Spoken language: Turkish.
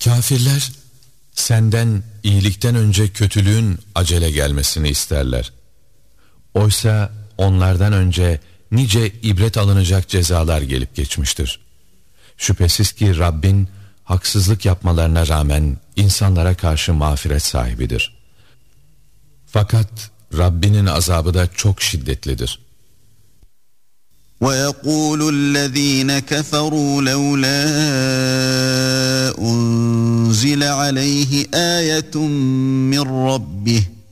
Kafirler senden iyilikten önce kötülüğün acele gelmesini isterler. Oysa onlardan önce nice ibret alınacak cezalar gelip geçmiştir. Şüphesiz ki Rabbin haksızlık yapmalarına rağmen insanlara karşı mağfiret sahibidir. Fakat Rabbinin azabı da çok şiddetlidir. وَيَقُولُ الَّذ۪ينَ كَفَرُوا لَوْلَا أُنْزِلَ عَلَيْهِ آيَةٌ مِّنْ رَبِّهِ